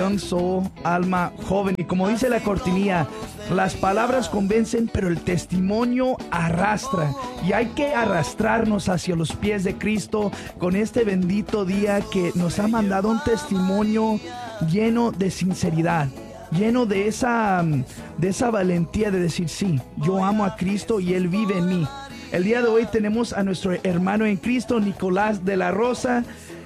Young soul, alma joven. Y como dice la cortinilla, las palabras convencen, pero el testimonio arrastra. Y hay que arrastrarnos hacia los pies de Cristo con este bendito día que nos ha mandado un testimonio lleno de sinceridad, lleno de esa valentía de decir, sí, yo amo a Cristo y Él vive en mí. El día de hoy tenemos a nuestro hermano en Cristo, Nicolás de la Rosa,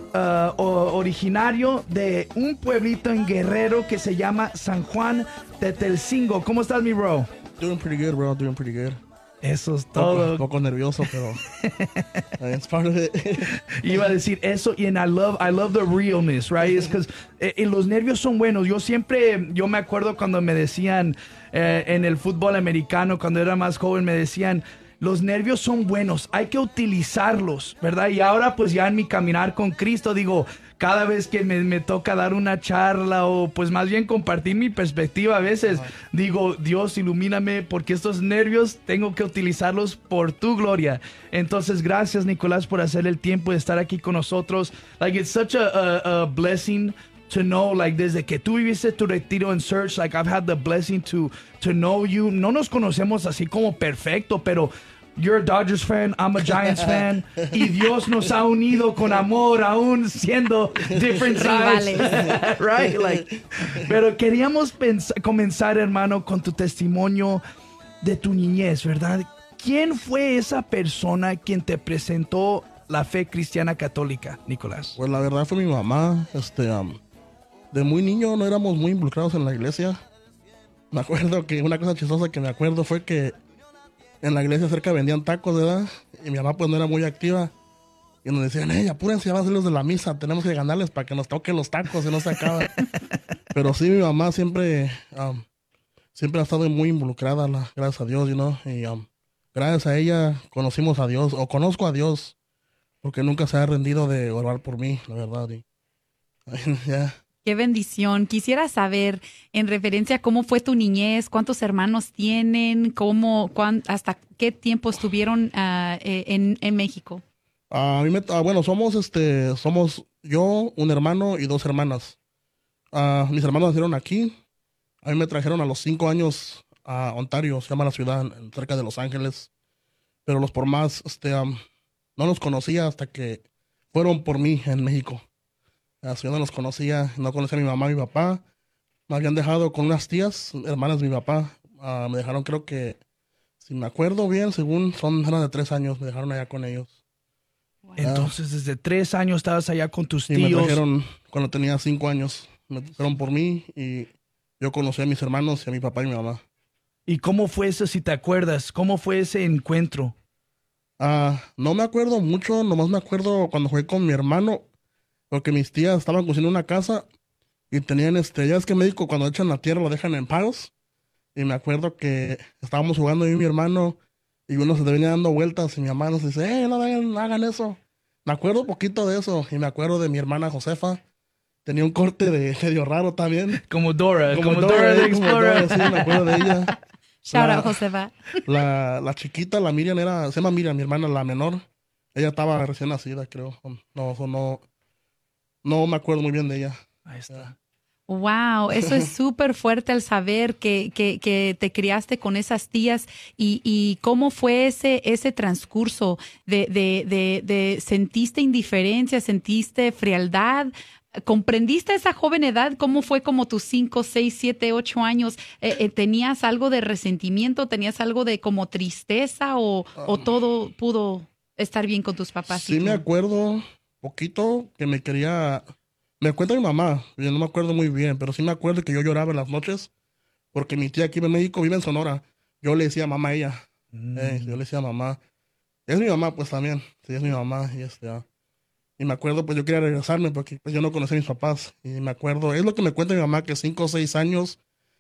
originario de un pueblito en Guerrero que se llama San Juan Tetelcingo. ¿Cómo estás, mi bro? Doing pretty good, bro. Doing pretty good. Eso es todo. Un poco nervioso, pero it's part of it. Iba a decir eso, y I love the realness, right? It's because los nervios son buenos. Yo me acuerdo cuando me decían en el fútbol americano, cuando era más joven, me decían, los nervios son buenos, hay que utilizarlos, ¿verdad? Y ahora pues ya en mi caminar con Cristo digo, cada vez que me toca dar una charla o pues más bien compartir mi perspectiva a veces, digo, Dios, ilumíname porque estos nervios tengo que utilizarlos por tu gloria. Entonces, gracias, Nicolás, por hacer el tiempo de estar aquí con nosotros. Like, it's such a blessing to know, like, desde que tú viviste tu retiro en Search, like, I've had the blessing to know you. No nos conocemos así como perfecto, pero you're a Dodgers fan, I'm a Giants fan, y Dios nos ha unido con amor, aún siendo different sides. Right? Like, pero queríamos comenzar, hermano, con tu testimonio de tu niñez, ¿verdad? ¿Quién fue esa persona quien te presentó la fe cristiana católica, Nicolás? Pues la verdad fue mi mamá. De muy niño no éramos muy involucrados en la iglesia. Me acuerdo que una cosa chistosa que me acuerdo fue que en la iglesia cerca vendían tacos, ¿verdad? Y mi mamá pues no era muy activa. Y nos decían, apúrense, ya van a salir los de la misa, tenemos que ganarles para que nos toquen los tacos y no se acaba. Pero sí, mi mamá siempre ha estado muy involucrada, gracias a Dios, y gracias a ella conocimos a Dios, o conozco a Dios, porque nunca se ha rendido de orar por mí, la verdad. Ya. Qué bendición. Quisiera saber, en referencia a cómo fue tu niñez, cuántos hermanos tienen, hasta qué tiempo estuvieron en México. Bueno, somos yo, un hermano y 2 hermanas. Mis hermanos nacieron aquí. A mí me trajeron a los 5 años a Ontario, se llama la ciudad, cerca de Los Ángeles. Pero los por más, no los conocía hasta que fueron por mí en México. Yo no los conocía, no conocía a mi mamá y mi papá. Me habían dejado con unas tías, hermanas de mi papá. Me dejaron, creo que, si me acuerdo bien, eran de 3 años, me dejaron allá con ellos. Wow. Entonces, desde 3 años estabas allá con tus tíos. Y me trajeron cuando tenía 5 años. Me trajeron por mí y yo conocí a mis hermanos y a mi papá y mi mamá. ¿Y cómo fue eso, si te acuerdas? ¿Cómo fue ese encuentro? No me acuerdo mucho, nomás me acuerdo cuando jugué con mi hermano. Porque mis tías estaban construyendo una casa y tenían ya es que en México cuando echan la tierra lo dejan en palos. Y me acuerdo que estábamos jugando yo y mi hermano y uno se venía dando vueltas y mi mamá nos dice, no hagan eso. Me acuerdo poquito de eso y me acuerdo de mi hermana Josefa. Tenía un corte de medio raro también. Como Dora the Explorer. Sí, me acuerdo de ella. Shout out, Josefa. La chiquita, la Miriam, se llama Miriam, mi hermana, la menor. Ella estaba recién nacida, creo. No me acuerdo muy bien de ella. Ahí está. Wow, eso es súper fuerte al saber que te criaste con esas tías y cómo fue ese transcurso de ¿sentiste indiferencia, sentiste frialdad? ¿Comprendiste a esa joven edad? ¿Cómo fue como tus 5, 6, 7, 8 años? ¿Tenías algo de resentimiento? ¿Tenías algo de como tristeza o todo pudo estar bien con tus papás? Sí, me acuerdo poquito que me cuenta mi mamá, yo no me acuerdo muy bien, pero sí me acuerdo que yo lloraba en las noches porque mi tía aquí en México vive en Sonora. Yo le decía mamá a ella. Yo le decía mamá. Es mi mamá pues también, sí, es mi mamá. Y me acuerdo pues yo quería regresarme porque pues, yo no conocía a mis papás. Y me acuerdo, es lo que me cuenta mi mamá, que 5 o 6 años